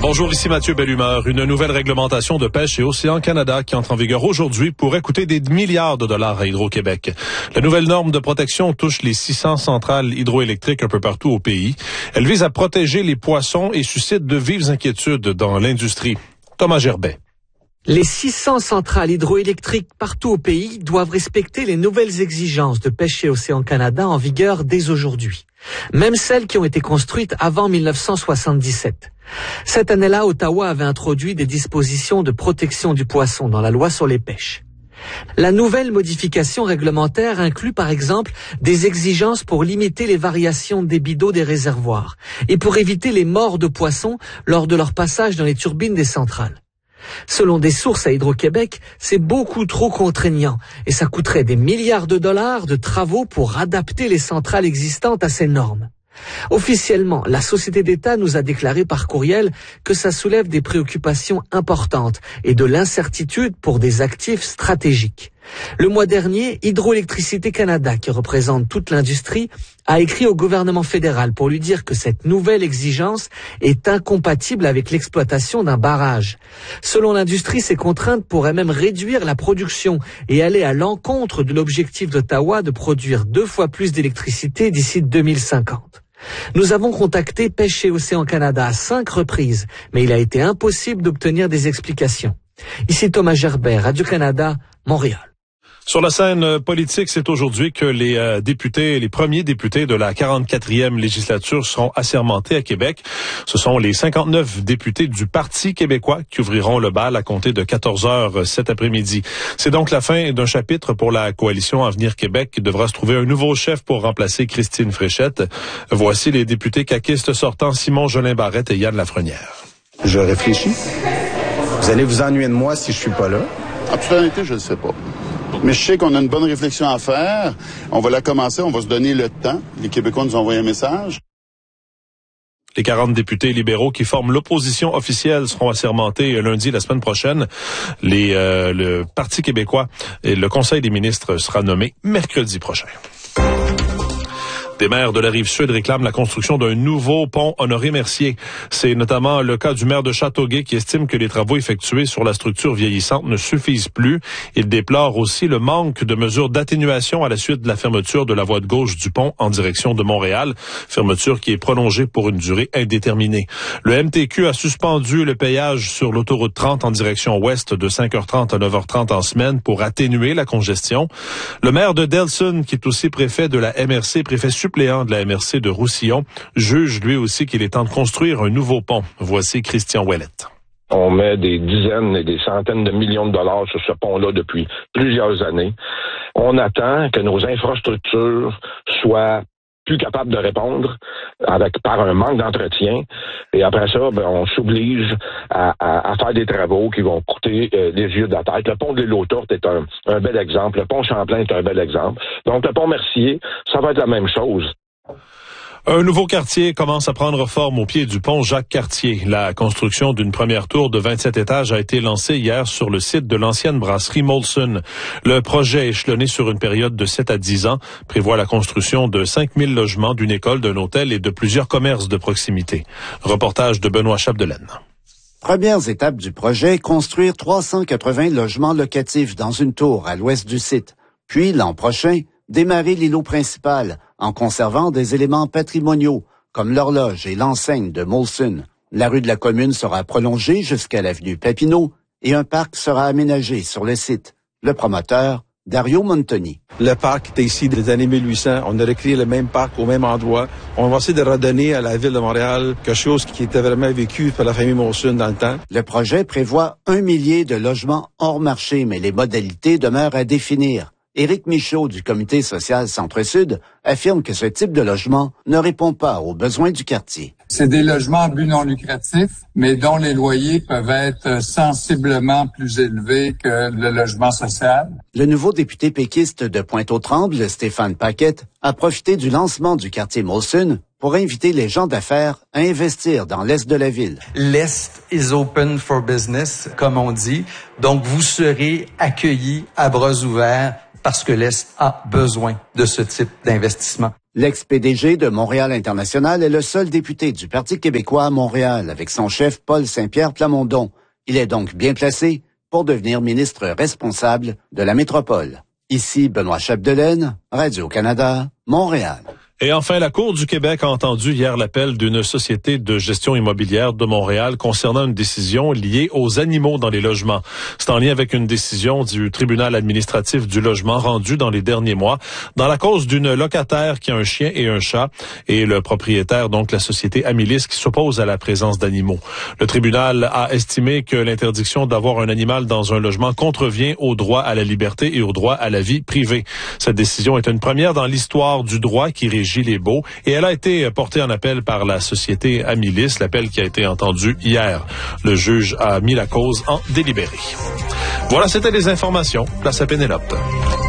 Bonjour, ici Mathieu Bellumeur. Une nouvelle réglementation de pêche et Océan Canada qui entre en vigueur aujourd'hui pourrait coûter des milliards de dollars à Hydro-Québec. La nouvelle norme de protection touche les 600 centrales hydroélectriques un peu partout au pays. Elle vise à protéger les poissons et suscite de vives inquiétudes dans l'industrie. Thomas Gerbet. Les 600 centrales hydroélectriques partout au pays doivent respecter les nouvelles exigences de pêche et Océan Canada en vigueur dès aujourd'hui. Même celles qui ont été construites avant 1977. Cette année-là, Ottawa avait introduit des dispositions de protection du poisson dans la loi sur les pêches. La nouvelle modification réglementaire inclut par exemple des exigences pour limiter les variations de débit d'eau des réservoirs et pour éviter les morts de poissons lors de leur passage dans les turbines des centrales. Selon des sources à Hydro-Québec, c'est beaucoup trop contraignant et ça coûterait des milliards de dollars de travaux pour adapter les centrales existantes à ces normes. Officiellement, la Société d'État nous a déclaré par courriel que ça soulève des préoccupations importantes et de l'incertitude pour des actifs stratégiques. Le mois dernier, Hydroélectricité Canada, qui représente toute l'industrie, a écrit au gouvernement fédéral pour lui dire que cette nouvelle exigence est incompatible avec l'exploitation d'un barrage. Selon l'industrie, ces contraintes pourraient même réduire la production et aller à l'encontre de l'objectif d'Ottawa de produire 2 fois plus d'électricité d'ici 2050. Nous avons contacté Pêche et Océan Canada à 5 reprises, mais il a été impossible d'obtenir des explications. Ici Thomas Gerbet, Radio-Canada, Montréal. Sur la scène politique, c'est aujourd'hui que les premiers députés de la 44e législature seront assermentés à Québec. Ce sont les 59 députés du Parti québécois qui ouvriront le bal à compter de 14 heures cet après-midi. C'est donc la fin d'un chapitre pour la coalition Avenir Québec qui devra se trouver un nouveau chef pour remplacer Christine Fréchette. Voici les députés caquistes sortants Simon Jolin Barrette et Yann Lafrenière. Je réfléchis. Vous allez vous ennuyer de moi si je suis pas là? En toute honnêteté, je ne sais pas. Mais je sais qu'on a une bonne réflexion à faire. On va la commencer, on va se donner le temps. Les Québécois nous ont envoyé un message. Les 40 députés libéraux qui forment l'opposition officielle seront assermentés lundi la semaine prochaine. Le Parti québécois et le Conseil des ministres sera nommé mercredi prochain. Des maires de la Rive-Sud réclament la construction d'un nouveau pont Honoré-Mercier. C'est notamment le cas du maire de Châteauguay qui estime que les travaux effectués sur la structure vieillissante ne suffisent plus. Il déplore aussi le manque de mesures d'atténuation à la suite de la fermeture de la voie de gauche du pont en direction de Montréal, fermeture qui est prolongée pour une durée indéterminée. Le MTQ a suspendu le péage sur l'autoroute 30 en direction ouest de 5h30 à 9h30 en semaine pour atténuer la congestion. Le maire de Delson, qui est aussi préfet de la MRC, préfet suppléant de la MRC de Roussillon, juge lui aussi qu'il est temps de construire un nouveau pont. Voici Christian Ouellette. On met des dizaines et des centaines de millions de dollars sur ce pont-là depuis plusieurs années. On attend que nos infrastructures soient plus capables de répondre par un manque d'entretien. Et après ça, on s'oblige à faire des travaux qui vont coûter les yeux de la tête. Le pont de l'Île aux Tourtes est un bel exemple. Le pont Champlain est un bel exemple. Donc, le pont Mercier, ça va être la même chose. Un nouveau quartier commence à prendre forme au pied du pont Jacques-Cartier. La construction d'une première tour de 27 étages a été lancée hier sur le site de l'ancienne brasserie Molson. Le projet échelonné sur une période de 7 à 10 ans prévoit la construction de 5000 logements, d'une école, d'un hôtel et de plusieurs commerces de proximité. Reportage de Benoît Chapdelaine. Premières étapes du projet, construire 380 logements locatifs dans une tour à l'ouest du site. Puis, l'an prochain, démarrer l'îlot principal en conservant des éléments patrimoniaux comme l'horloge et l'enseigne de Molson. La rue de la commune sera prolongée jusqu'à l'avenue Papineau et un parc sera aménagé sur le site. Le promoteur, Dario Montoni. Le parc était ici des années 1800. On a recréé le même parc au même endroit. On va essayer de redonner à la ville de Montréal quelque chose qui était vraiment vécu par la famille Molson dans le temps. Le projet prévoit 1 millier de logements hors marché, mais les modalités demeurent à définir. Éric Michaud du Comité social Centre-Sud affirme que ce type de logement ne répond pas aux besoins du quartier. C'est des logements à but non lucratif, mais dont les loyers peuvent être sensiblement plus élevés que le logement social. Le nouveau député péquiste de Pointe-aux-Trembles, Stéphane Paquette, a profité du lancement du quartier Molson pour inviter les gens d'affaires à investir dans l'est de la ville. L'est is open for business, comme on dit. Donc, vous serez accueillis à bras ouverts parce que l'Est a besoin de ce type d'investissement. L'ex-PDG de Montréal International est le seul député du Parti québécois à Montréal, avec son chef Paul Saint-Pierre Plamondon. Il est donc bien placé pour devenir ministre responsable de la métropole. Ici Benoît Chapdelaine, Radio-Canada, Montréal. Et enfin, la Cour du Québec a entendu hier l'appel d'une société de gestion immobilière de Montréal concernant une décision liée aux animaux dans les logements. C'est en lien avec une décision du tribunal administratif du logement rendue dans les derniers mois dans la cause d'une locataire qui a un chien et un chat et le propriétaire, donc la société Amilis, qui s'oppose à la présence d'animaux. Le tribunal a estimé que l'interdiction d'avoir un animal dans un logement contrevient au droit à la liberté et au droit à la vie privée. Cette décision est une première dans l'histoire du droit qui régit les baux et elle a été portée en appel par la société Amilis, l'appel qui a été entendu hier. Le juge a mis la cause en délibéré. Voilà, c'était les informations. Place à Pénélope.